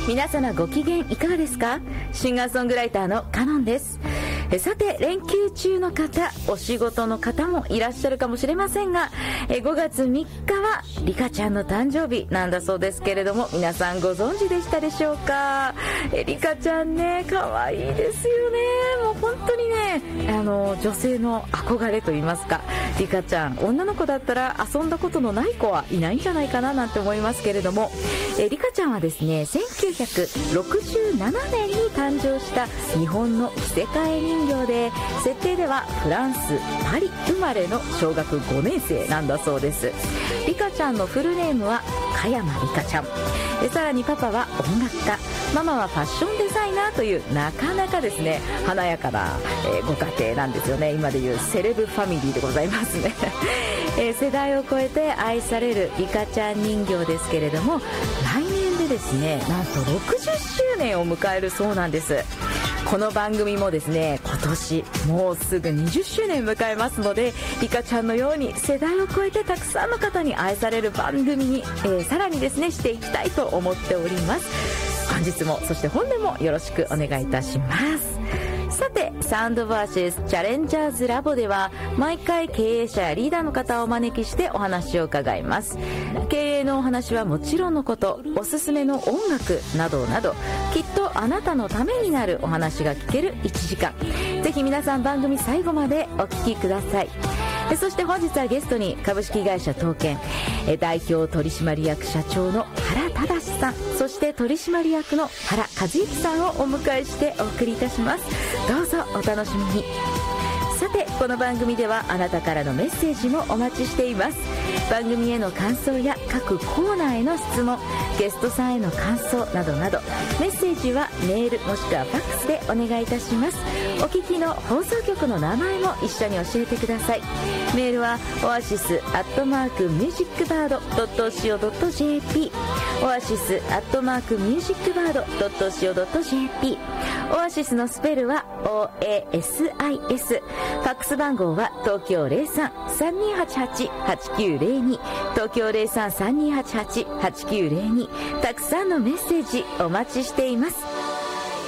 皆様ご機嫌いかがですか？シンガーソングライターのカノンです。さて、連休中の方、お仕事の方もいらっしゃるかもしれませんが、5月3日はリカちゃんの誕生日なんだそうですけれども、皆さんご存知でしたでしょうか？リカちゃんね、可愛いですよね。もう本当にね、女性の憧れと言いますか、リカちゃん、女の子だったら遊んだことのない子はいないんじゃないかななんて思いますけれども、リカちゃんはですね、1967年に誕生した日本の着せ替え人形で、設定ではフランス・パリ生まれの小学5年生なんだそうです。リカちゃんのフルネームは加山リカちゃん。さらにパパは音楽家、ママはファッションデザイナーという、なかなかですね華やかな、ご家庭なんですよね。今でいうセレブファミリーでございますね。世代を超えて愛されるリカちゃん人形ですけれども、来年でですね、なんと60周年を迎えるそうなんです。この番組もですね、今年もうすぐ20周年迎えますので、リカちゃんのように世代を超えてたくさんの方に愛される番組に、さらにですねしていきたいと思っております。本日も、そして本年もよろしくお願いいたします。さて、サウンドバーシスチャレンジャーズラボでは毎回経営者やリーダーの方をお招きしてお話を伺います。経営のお話はもちろんのこと、おすすめの音楽などなど、きっとあなたのためになるお話が聞ける1時間、ぜひ皆さん番組最後までお聞きください。そして本日はゲストに株式会社東建代表取締役社長の原忠さん、そして取締役の原和之さんをお迎えしてお送りいたします。どうぞお楽しみに。さて、この番組ではあなたからのメッセージもお待ちしています。番組への感想や各コーナーへの質問、ゲストさんへの感想などなど、メッセージはメールもしくはファックスでお願いいたします。お聞きの放送局の名前も一緒に教えてください。メールはoasis@musicbird.co.jp、 oasis@musicbird.co.jp、 オアシスのスペルは OASIS。 ファックス番号は東京 03-3288-8902、 東京 03-3288-8902。 たくさんのメッセージお待ちしています。